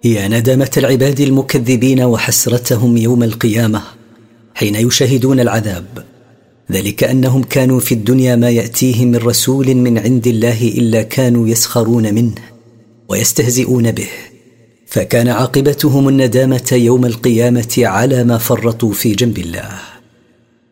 يا ندامة العباد المكذبين وحسرتهم يوم القيامة حين يشاهدون العذاب، ذلك أنهم كانوا في الدنيا ما يأتيهم من رسول من عند الله إلا كانوا يسخرون منه ويستهزئون به، فكان عاقبتهم الندامة يوم القيامة على ما فرطوا في جنب الله.